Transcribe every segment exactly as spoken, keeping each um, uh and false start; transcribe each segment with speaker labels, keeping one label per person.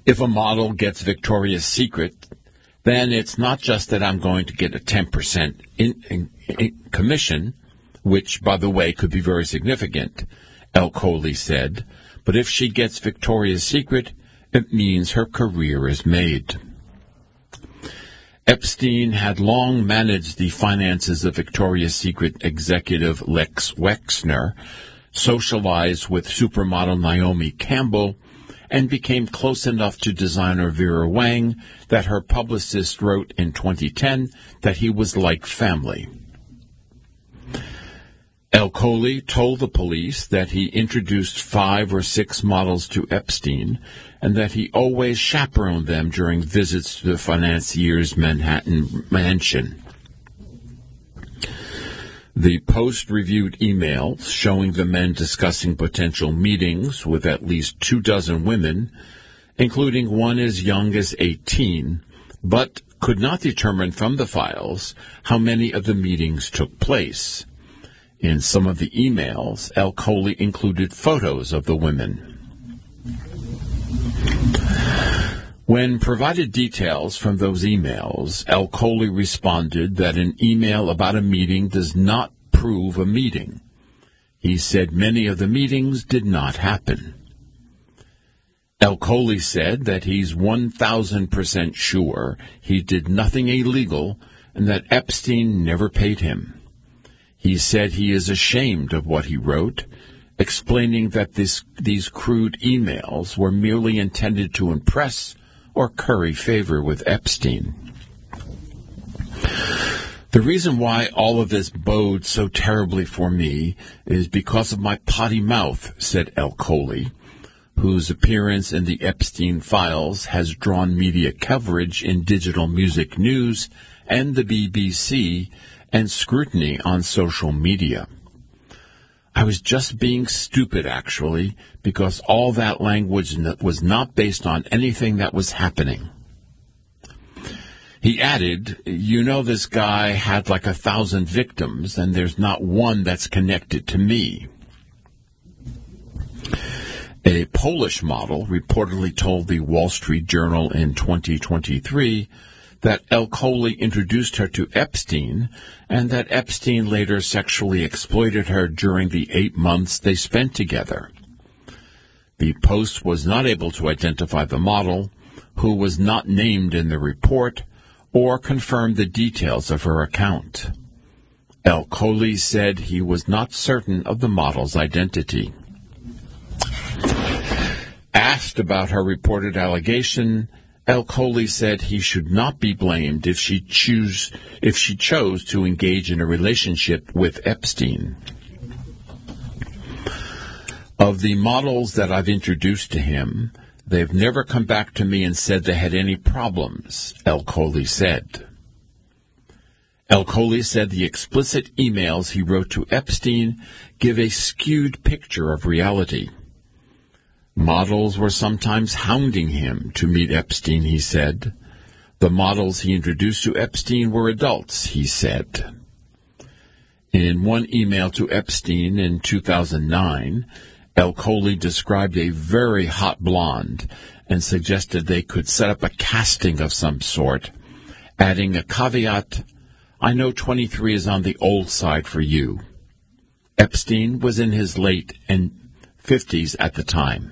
Speaker 1: If a model gets Victoria's Secret, then it's not just that I'm going to get a ten percent in, in, in commission, which, by the way, could be very significant, El Khoury said, but if she gets Victoria's Secret, it means her career is made. Epstein had long managed the finances of Victoria's Secret executive Lex Wexner, socialized with supermodel Naomi Campbell, and became close enough to designer Vera Wang that her publicist wrote in twenty ten that he was like family. El Khoury told the police that he introduced five or six models to Epstein and that he always chaperoned them during visits to the financier's Manhattan mansion. The Post reviewed emails showing the men discussing potential meetings with at least two dozen women, including one as young as eighteen, but could not determine from the files how many of the meetings took place. In some of the emails, El Khoury included photos of the women. When provided details from those emails, El Khoury responded that an email about a meeting does not prove a meeting. He said many of the meetings did not happen. El Khoury said that he's one thousand percent sure he did nothing illegal and that Epstein never paid him. He said he is ashamed of what he wrote, explaining that this, these crude emails were merely intended to impress or curry favor with Epstein. The reason why all of this bodes so terribly for me is because of my potty mouth, said El Khoury, whose appearance in the Epstein files has drawn media coverage in digital music news and the B B C and scrutiny on social media. I was just being stupid, actually, because all that language was not based on anything that was happening. He added, you know this guy had like a thousand victims, and there's not one that's connected to me. A Polish model reportedly told the Wall Street Journal in twenty twenty-three that El Khoury introduced her to Epstein, and that Epstein later sexually exploited her during the eight months they spent together. The Post was not able to identify the model, who was not named in the report, or confirm the details of her account. El Khoury said he was not certain of the model's identity. Asked about her reported allegation, El Khoury said he should not be blamed if she choose if she chose to engage in a relationship with Epstein. Of the models that I've introduced to him, they've never come back to me and said they had any problems, El Khoury said. El Khoury said the explicit emails he wrote to Epstein give a skewed picture of reality. Models were sometimes hounding him to meet Epstein, he said. The models he introduced to Epstein were adults, he said. In one email to Epstein in two thousand nine, El Khoury described a very hot blonde and suggested they could set up a casting of some sort, adding a caveat, I know twenty-three is on the old side for you. Epstein was in his late and fifties at the time.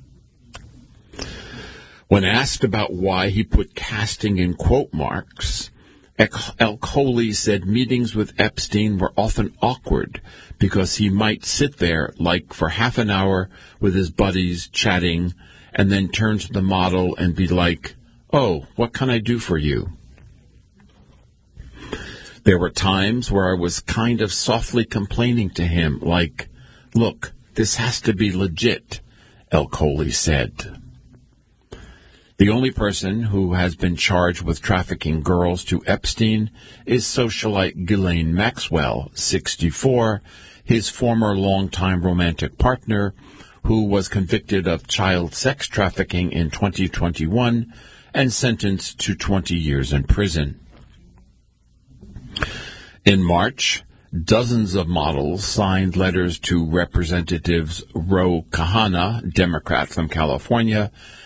Speaker 1: When asked about why he put casting in quote marks, El Khoury said meetings with Epstein were often awkward because he might sit there like for half an hour with his buddies chatting and then turn to the model and be like, oh, what can I do for you? There were times where I was kind of softly complaining to him like, look, this has to be legit, El Khoury said. The only person who has been charged with trafficking girls to Epstein is socialite Ghislaine Maxwell, sixty-four, his former longtime romantic partner, who was convicted of child sex trafficking in twenty twenty-one and sentenced to twenty years in prison. In March, dozens of models signed letters to Representatives Ro Khanna, Democrat from California,